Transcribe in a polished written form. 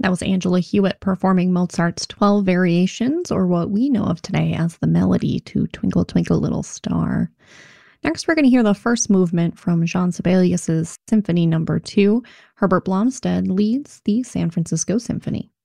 That was Angela Hewitt performing Mozart's 12 Variations, or what we know of today as the melody to Twinkle, Twinkle, Little Star. Next, we're going to hear the first movement from Jean Sibelius's Symphony No. 2. Herbert Blomstead leads the San Francisco Symphony.